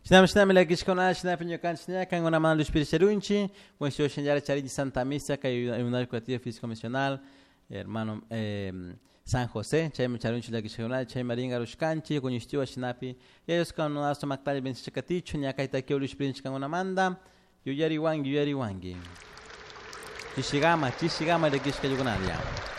Shinam la kishkona shinapinyo kanchnya kan una mano Luis Pircherunchi, buen show shinjara charity Santa Misa que una educativa físico misional, hermano San José, chay charunchi la kishkona chay maringa rushkanchi con istiwa shinapi, ellos con una sto maktali ben chakatichu nya kaita ke Luis Pircherunchi kan una manda, yuyari wangi. Chishigama de kishka yugonalia.